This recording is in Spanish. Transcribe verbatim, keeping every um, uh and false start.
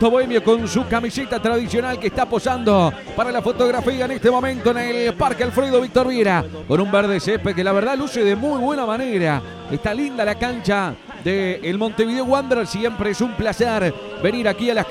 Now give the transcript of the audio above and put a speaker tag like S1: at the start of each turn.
S1: Conjunto bohemio con su camiseta tradicional que está posando para la fotografía en este momento en el Parque Alfredo Víctor Viera, con un verde césped que la verdad luce de muy buena manera. Está linda la cancha del Montevideo Wanderers. Siempre es un placer venir aquí a las